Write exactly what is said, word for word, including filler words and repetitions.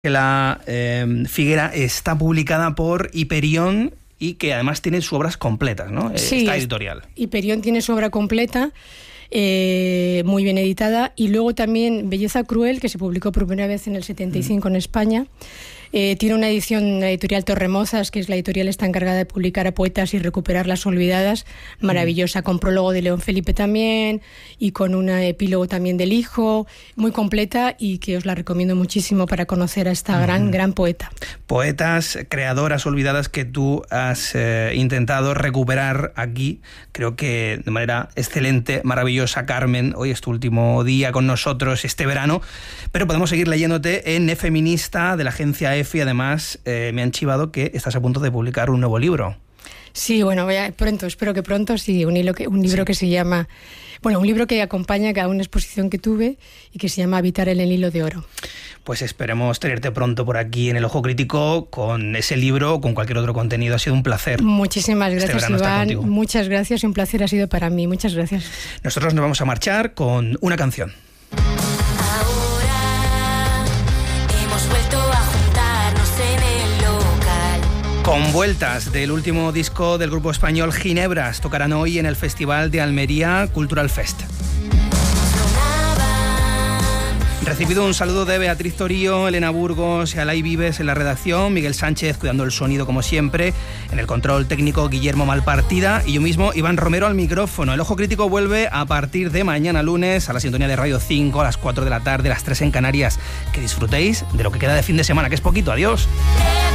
que la eh, Figuera está publicada por Hiperión y que además tiene sus obras completas, ¿no? Sí, esta editorial. Hiperión tiene su obra completa, eh, muy bien editada, y luego también Belleza Cruel, que se publicó por primera vez en el setenta y cinco mm. en España. Eh, tiene una edición, la editorial Torremozas, que es la editorial está encargada de publicar a poetas y recuperar las olvidadas, maravillosa, mm. con prólogo de León Felipe también, y con un epílogo también del hijo, muy completa, y que os la recomiendo muchísimo para conocer a esta mm. gran, gran poeta. Poetas, creadoras olvidadas que tú has eh, intentado recuperar aquí, creo que de manera excelente, maravillosa. Carmen, hoy es tu último día con nosotros este verano, pero podemos seguir leyéndote en E-Feminista de la agencia E F I. Además, eh, me han chivado que estás a punto de publicar un nuevo libro. Sí, bueno, voy a, pronto, espero que pronto, sí, un, hilo que, un libro sí. que se llama, bueno, un libro que acompaña a una exposición que tuve y que se llama Habitar en el Hilo de Oro. Pues esperemos tenerte pronto por aquí en El Ojo Crítico con ese libro o con cualquier otro contenido. Ha sido un placer. Muchísimas gracias, este Iván. Muchas gracias, un placer ha sido para mí. Muchas gracias. Nosotros nos vamos a marchar con una canción. Con Vueltas, del último disco del grupo español Ginebras, tocarán hoy en el Festival de Almería Cultural Fest. Recibido un saludo de Beatriz Torío, Elena Burgos y Alay Vives en la redacción, Miguel Sánchez cuidando el sonido como siempre, en el control técnico Guillermo Malpartida y yo mismo Iván Romero al micrófono. El Ojo Crítico vuelve a partir de mañana lunes a la sintonía de Radio cinco a las cuatro de la tarde, las tres en Canarias. Que disfrutéis de lo que queda de fin de semana, que es poquito. Adiós.